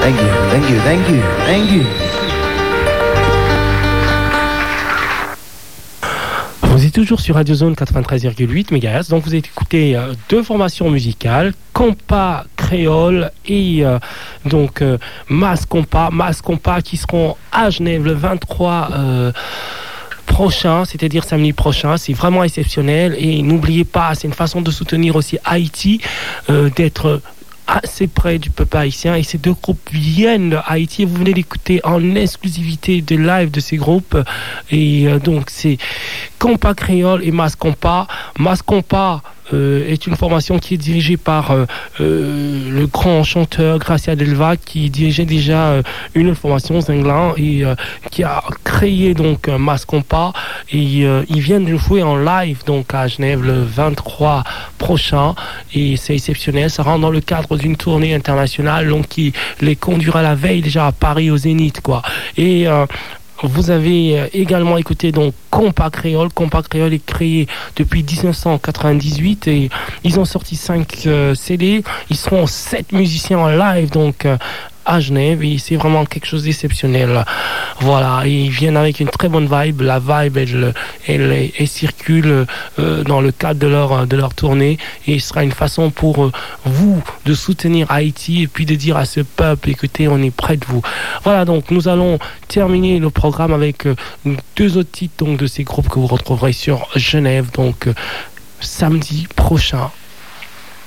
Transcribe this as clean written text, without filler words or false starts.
Thank you. Vous êtes toujours sur Radio Zone 93,8 MHz, donc vous avez écouté deux formations musicales, Compas Créole et Mass Compas qui seront à Genève le 23 prochain, c'est-à-dire samedi prochain. C'est vraiment exceptionnel et n'oubliez pas, c'est une façon de soutenir aussi Haïti, d'être assez près du peuple haïtien, et ces deux groupes viennent de Haïti. Vous venez d'écouter en exclusivité de live de ces groupes, et donc c'est Compas Créole et Mass Compas. Mass Compas est une formation qui est dirigée par le grand chanteur Gracia Delva, qui dirigeait déjà une formation Zinglan, et qui a créé donc Mass Compas, et ils viennent de jouer en live donc à Genève le 23 prochain, et c'est exceptionnel. Ça rentre dans le cadre d'une tournée internationale donc qui les conduira la veille déjà à Paris au Zénith quoi. Et vous avez également écouté donc Compas Créole. Compas Créole est créé depuis 1998 et ils ont sorti 5 CD. Ils seront 7 musiciens en live donc à Genève, et c'est vraiment quelque chose d'exceptionnel. Voilà, et ils viennent avec une très bonne vibe. La vibe, elle circule dans le cadre de leur tournée, et ce sera une façon pour vous de soutenir Haïti et puis de dire à ce peuple, écoutez, on est près de vous. Voilà, donc nous allons terminer le programme avec 2 autres titres donc de ces groupes que vous retrouverez sur Genève donc samedi prochain.